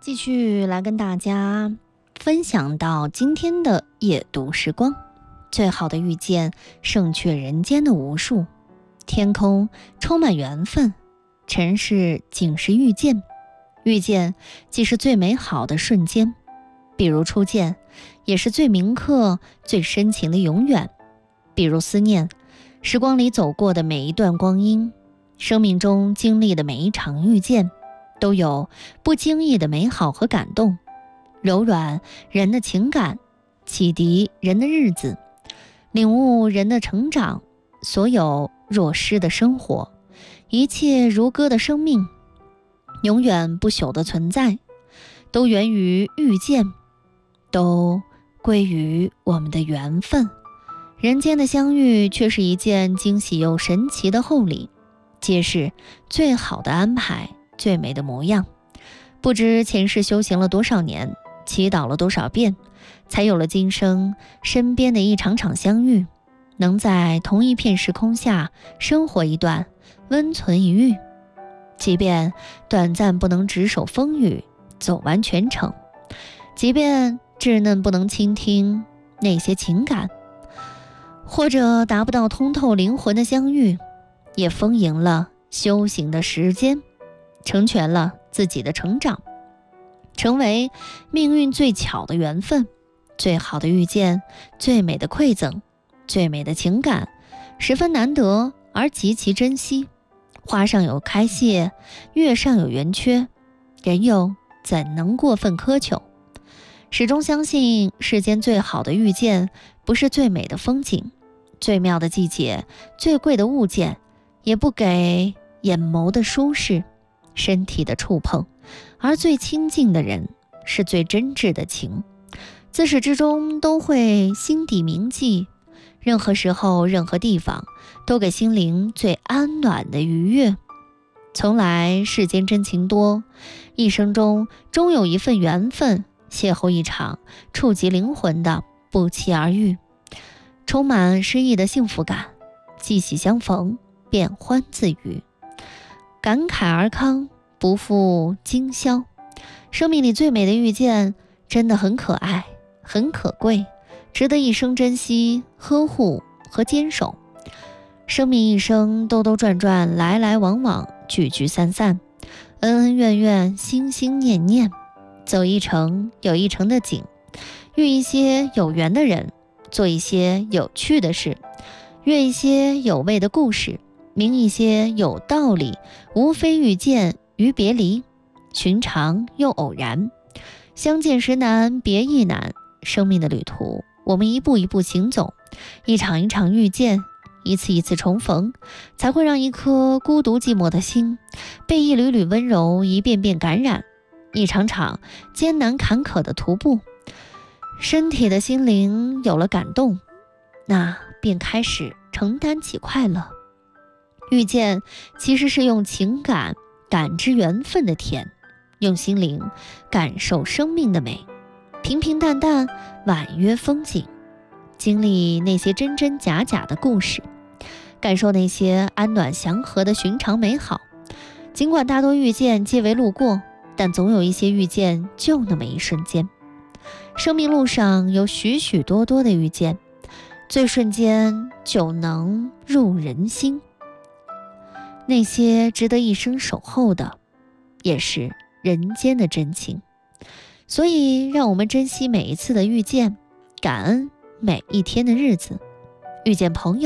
继续来跟大家分享到今天的夜读时光。最好的遇见胜却人间的无数，天空充满缘分，尘世仅是遇见，遇见既是最美好的瞬间，比如初见，也是最铭刻最深情的永远，比如思念，时光里走过的每一段光阴，生命中经历的每一场遇见，都有不经意的美好和感动，柔软人的情感，启迪人的日子，领悟人的成长。所有若诗的生活，一切如歌的生命，永远不朽的存在，都源于遇见，都归于我们的缘分。人间的相遇却是一件惊喜又神奇的厚礼，皆是最好的安排，最美的模样。不知前世修行了多少年，祈祷了多少遍，才有了今生身边的一场场相遇，能在同一片时空下生活一段，温存一遇。即便短暂不能执手风雨，走完全程，即便稚嫩不能倾听那些情感，或者达不到通透灵魂的相遇，也丰盈了修行的时间，成全了自己的成长，成为命运最巧的缘分，最好的遇见，最美的馈赠，最美的情感，十分难得而极其珍惜。花上有开谢，月上有圆缺，人又怎能过分苛求？始终相信世间最好的遇见，不是最美的风景，最妙的季节，最贵的物件，也不给眼眸的舒适，身体的触碰，而最亲近的人，是最真挚的情，自始至终都会心底铭记，任何时候任何地方都给心灵最安暖的愉悦。从来世间真情多，一生中终有一份缘分，邂逅一场触及灵魂的不期而遇，充满诗意的幸福感，既喜相逢便欢自娱，感慨而康，不负今宵。生命里最美的遇见真的很可爱，很可贵，值得一生珍惜、呵护和坚守。生命一生兜兜转转，来来往往，聚聚散散，恩恩怨怨，心心念念，走一程有一程的景，遇一些有缘的人，做一些有趣的事，阅一些有味的故事，明一些有道理，无非遇见与别离，寻常又偶然，相见时难，别亦难。生命的旅途，我们一步一步行走，一场一场遇见，一次一次重逢，才会让一颗孤独寂寞的心被一缕缕温柔一遍遍感染。一场场艰难坎坷的徒步，身体的心灵有了感动，那便开始承担起快乐。遇见其实是用情感感知缘分的甜，用心灵感受生命的美，平平淡淡，婉约风景，经历那些真真假假的故事，感受那些安暖祥和的寻常美好。尽管大多遇见皆为路过，但总有一些遇见就那么一瞬间。生命路上有许许多多的遇见，最瞬间就能入人心。那些值得一生守候的，也是人间的真情。所以让我们珍惜每一次的遇见，感恩每一天的日子。遇见朋友